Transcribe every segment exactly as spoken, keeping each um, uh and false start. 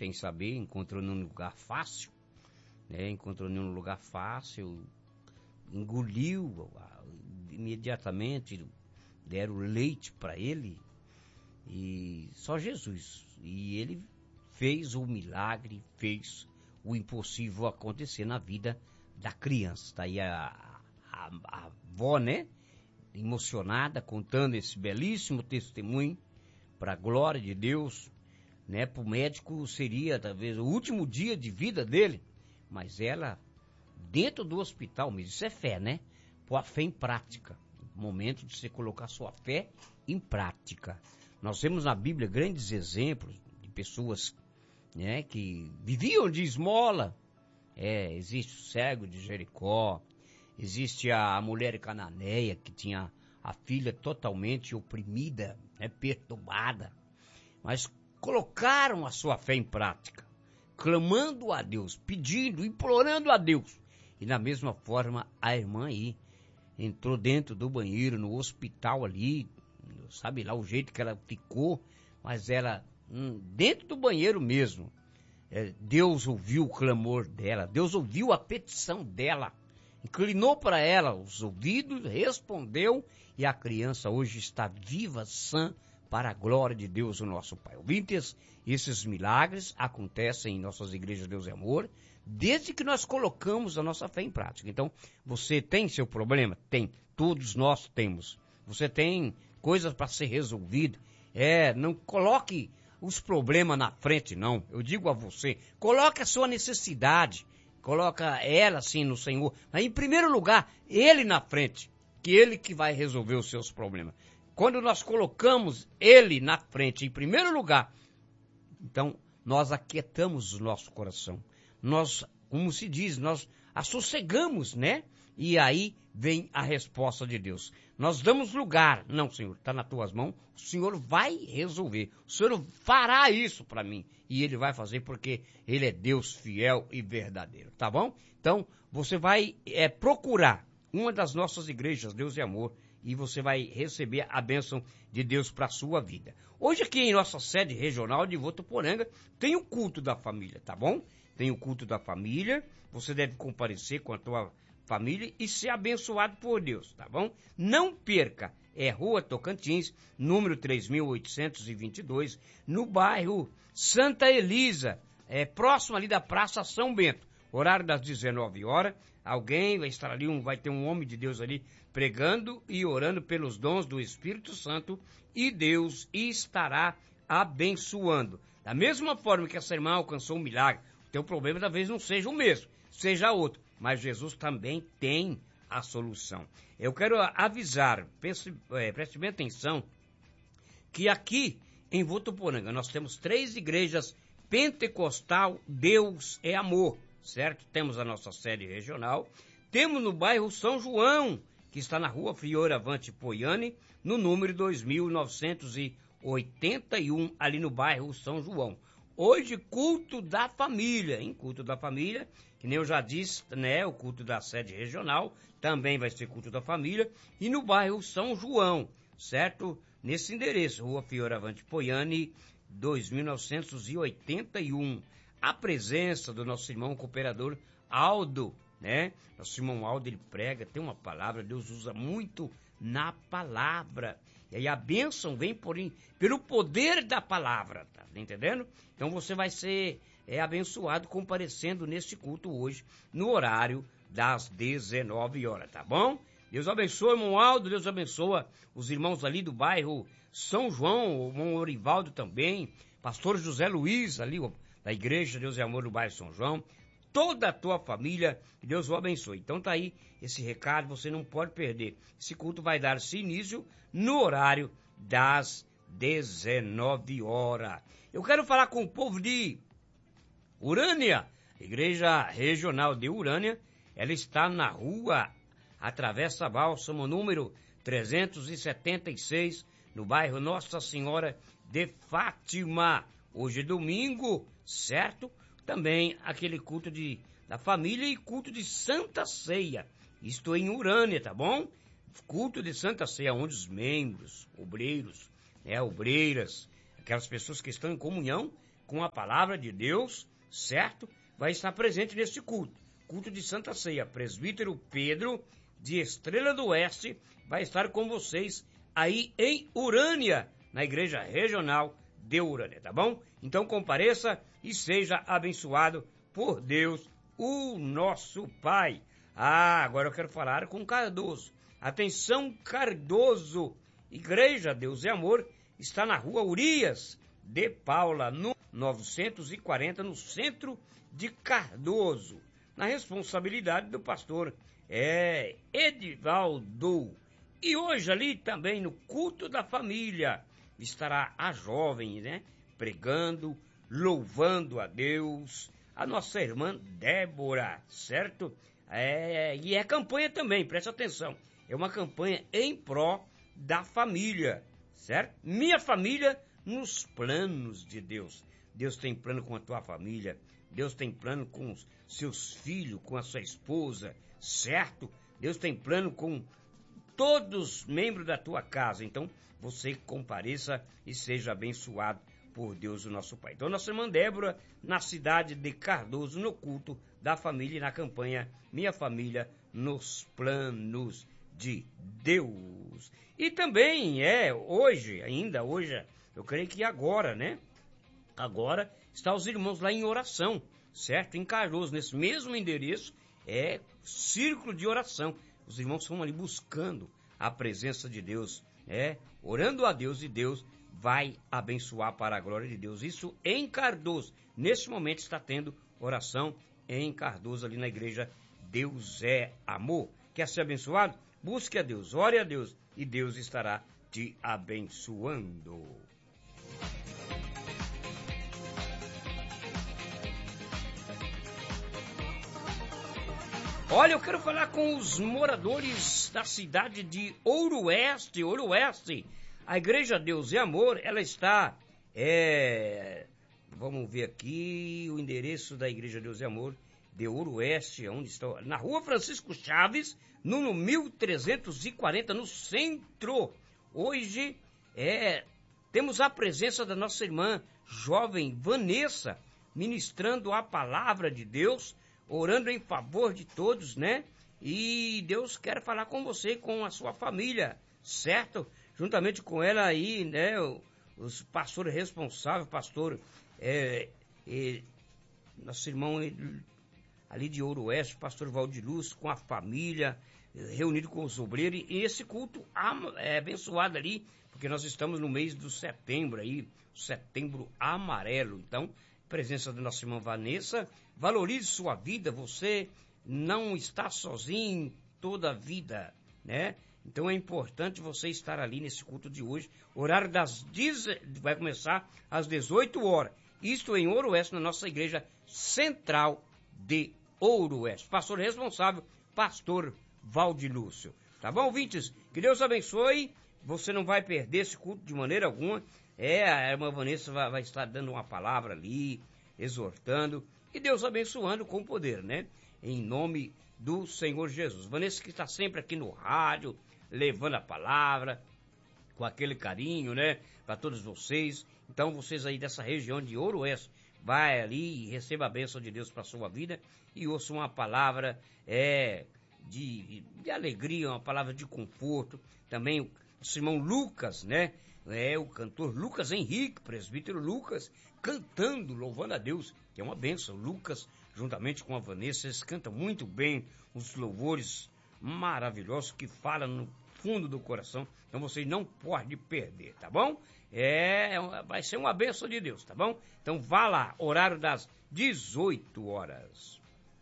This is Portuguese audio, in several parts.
sem saber, encontrou num lugar fácil, né? Encontrou num lugar fácil, engoliu imediatamente, deram leite para ele, e só Jesus. E ele fez o milagre, fez o impossível acontecer na vida da criança. Tá aí a, a, a avó, né? Emocionada, contando esse belíssimo testemunho para a glória de Deus, né? Para o médico seria talvez o último dia de vida dele, mas ela, dentro do hospital mesmo, isso é fé, né? Pôr a fé em prática, momento de você colocar sua fé em prática. Nós temos na Bíblia grandes exemplos de pessoas, né, que viviam de esmola. É, existe o cego de Jericó, existe a mulher cananeia que tinha a filha totalmente oprimida, né, perturbada, mas colocaram a sua fé em prática, clamando a Deus, pedindo, implorando a Deus. E da mesma forma a irmã aí entrou dentro do banheiro, no hospital ali, sabe lá o jeito que ela ficou, mas ela, hum, dentro do banheiro mesmo, é, Deus ouviu o clamor dela, Deus ouviu a petição dela, inclinou para ela os ouvidos, respondeu, e a criança hoje está viva, sã, para a glória de Deus, o nosso Pai. Ouvintes, esses milagres acontecem em nossas igrejas Deus é Amor, desde que nós colocamos a nossa fé em prática. Então, você tem seu problema? Tem. Todos nós temos. Você tem coisas para ser resolvidas. É, não coloque os problemas na frente, não. Eu digo a você, coloque a sua necessidade. Coloca ela, assim, no Senhor. Mas, em primeiro lugar, Ele na frente. Que Ele que vai resolver os seus problemas. Quando nós colocamos Ele na frente, em primeiro lugar, então, nós aquietamos o nosso coração. Nós, como se diz, nós assossegamos, né? E aí vem a resposta de Deus. Nós damos lugar. Não, Senhor, está nas tuas mãos. O Senhor vai resolver. O Senhor fará isso para mim. E Ele vai fazer porque Ele é Deus fiel e verdadeiro. Tá bom? Então, você vai é, procurar uma das nossas igrejas, Deus é Amor, e você vai receber a bênção de Deus para a sua vida. Hoje aqui em nossa sede regional de Votuporanga tem o culto da família, tá bom? Tem o culto da família, você deve comparecer com a tua família e ser abençoado por Deus, tá bom? Não perca, é Rua Tocantins, número três mil oitocentos e vinte e dois, no bairro Santa Elisa, é próximo ali da Praça São Bento, horário das dezenove horas, alguém vai estar ali, um, vai ter um homem de Deus ali pregando e orando pelos dons do Espírito Santo e Deus estará abençoando. Da mesma forma que essa irmã alcançou um milagre, o teu problema talvez não seja o mesmo, seja outro, mas Jesus também tem a solução. Eu quero avisar, preste, é, preste bem atenção, que aqui em Votuporanga nós temos três igrejas pentecostal, Deus é Amor, certo? Temos a nossa sede regional, temos no bairro São João, que está na rua Fioravante Poiani, no número dois mil novecentos e oitenta e um, ali no bairro São João. Hoje, culto da família, em culto da família, que nem eu já disse, né, o culto da sede regional, também vai ser culto da família, e no bairro São João, certo? Nesse endereço, rua Fioravante Poiani, dois mil novecentos e oitenta e um. A presença do nosso irmão cooperador Aldo, né? Nosso irmão Aldo, ele prega, tem uma palavra, Deus usa muito na palavra. E aí a bênção vem por, pelo poder da palavra, tá entendendo? Então você vai ser é, abençoado comparecendo neste culto hoje, no horário das dezenove horas, tá bom? Deus abençoe, irmão Aldo, Deus abençoa os irmãos ali do bairro São João, o irmão Orivaldo também, pastor José Luiz ali, da igreja Deus é Amor do bairro São João, toda a tua família, que Deus o abençoe. Então tá aí esse recado, você não pode perder. Esse culto vai dar-se início no horário das dezenove horas. Eu quero falar com o povo de Urânia, igreja regional de Urânia, ela está na rua Atravessa Bálsamo, número trezentos e setenta e seis, no bairro Nossa Senhora de Fátima. Hoje é domingo, certo? Também aquele culto de, da família e culto de Santa Ceia. Isto em Urânia, tá bom? Culto de Santa Ceia, onde os membros, obreiros, né, obreiras, aquelas pessoas que estão em comunhão, com a palavra de Deus, certo? Vai estar presente neste culto. Culto de Santa Ceia. Presbítero Pedro, de Estrela do Oeste, vai estar com vocês aí em Urânia, na Igreja Regional de Urânia, tá bom? Então compareça e seja abençoado por Deus, o nosso Pai. Ah, agora eu quero falar com Cardoso. Atenção, Cardoso. Igreja Deus e Amor está na rua Urias de Paula, no novecentos e quarenta, no centro de Cardoso. Na responsabilidade do pastor é Edivaldo. E hoje ali também no culto da família estará a jovem, né? Pregando, louvando a Deus, a nossa irmã Débora, certo? É, e é campanha também, preste atenção. É uma campanha em pró da família, certo? Minha família nos planos de Deus. Deus tem plano com a tua família. Deus tem plano com os seus filhos, com a sua esposa, certo? Deus tem plano com todos os membros da tua casa. Então, você compareça e seja abençoado por Deus, o nosso Pai. Então, nossa irmã Débora, na cidade de Cardoso, no culto da família e na campanha Minha Família nos Planos de Deus. E também é hoje, ainda hoje, eu creio que agora, né? Agora está os irmãos lá em oração, certo? Em Cardoso, nesse mesmo endereço, é círculo de oração. Os irmãos estão ali buscando a presença de Deus, é, orando a Deus, e Deus vai abençoar para a glória de Deus. Isso em Cardoso. Neste momento está tendo oração em Cardoso, ali na igreja Deus é Amor. Quer ser abençoado? Busque a Deus, ore a Deus, e Deus estará te abençoando. Olha, eu quero falar com os moradores da cidade de Ouro Oeste, Ouro Oeste. A Igreja Deus e Amor, ela está, é, vamos ver aqui o endereço da Igreja Deus e Amor de Ouro Oeste, onde está, na rua Francisco Chaves, no mil trezentos e quarenta, no centro. Hoje, é, temos a presença da nossa irmã jovem Vanessa, ministrando a palavra de Deus, orando em favor de todos, né? E Deus quer falar com você, com a sua família, certo? Juntamente com ela aí, né? Os pastores responsáveis, pastor, é, é, nosso irmão ali de Ouro Oeste, pastor Valdiluz, com a família, reunido com os obreiros, e esse culto é abençoado ali, porque nós estamos no mês do setembro aí, setembro amarelo. Então, presença da nossa irmã Vanessa, valorize sua vida, você não está sozinho toda a vida, né? Então é importante você estar ali nesse culto de hoje, horário das dez, vai começar às dezoito horas, isto em Ouro Oeste, na nossa igreja central de Ouro Oeste. Pastor responsável, pastor Valdilúcio. Tá bom, ouvintes? Que Deus abençoe, você não vai perder esse culto de maneira alguma. É, a irmã Vanessa vai, vai estar dando uma palavra ali, exortando, e Deus abençoando com poder, né? Em nome do Senhor Jesus. Vanessa que está sempre aqui no rádio, levando a palavra, com aquele carinho, né? Para todos vocês. Então, vocês aí dessa região de Ouro Oeste, vai ali e receba a bênção de Deus para a sua vida e ouça uma palavra é, de, de alegria, uma palavra de conforto. Também o nosso irmão Lucas, né? É o cantor Lucas Henrique, presbítero Lucas, cantando, louvando a Deus, que é uma bênção. Lucas, juntamente com a Vanessa, eles cantam muito bem os louvores maravilhosos que falam no fundo do coração. Então vocês não podem perder, tá bom? É, vai ser uma bênção de Deus, tá bom? Então vá lá, horário das dezoito horas.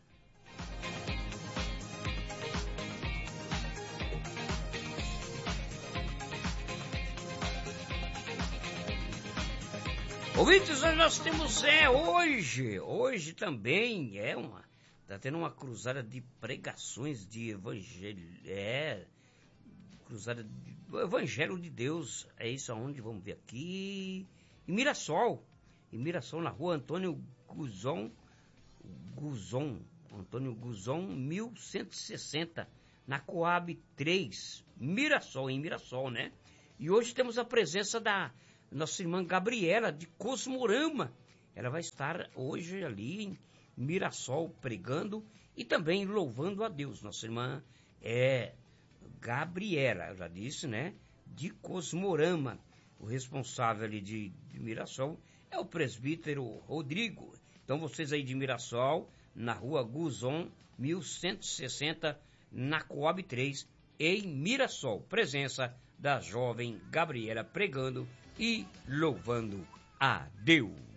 Ouvintes, nós temos, é, hoje, hoje também é uma, tá tendo uma cruzada de pregações de evangelho, é, cruzada do Evangelho de Deus, é isso aonde, vamos ver aqui, em Mirassol, em Mirassol, na rua Antônio Guzon, Guzon, Antônio Guzon, mil cento e sessenta, na Coab três, Mirassol, em Mirassol, né? E hoje temos a presença da nossa irmã Gabriela, de Cosmorama, ela vai estar hoje ali em Mirassol pregando e também louvando a Deus. Nossa irmã é Gabriela, eu já disse, né? De Cosmorama. O responsável ali de, de Mirassol é o presbítero Rodrigo. Então vocês aí de Mirassol, na rua Guzon, mil cento e sessenta, na Coab três, em Mirassol. Presença da jovem Gabriela pregando e louvando a Deus.